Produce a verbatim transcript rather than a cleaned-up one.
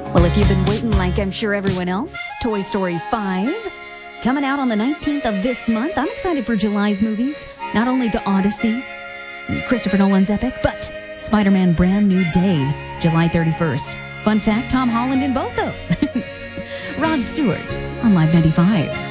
Well, if you've been waiting like I'm sure everyone else, Toy Story five coming out on the nineteenth of this month. I'm excited for July's movies. Not only The Odyssey, Christopher Nolan's epic, but Spider-Man Brand New Day, July thirty-first. Fun fact, Tom Holland in both those. It's Rod Stewart on Live ninety-five.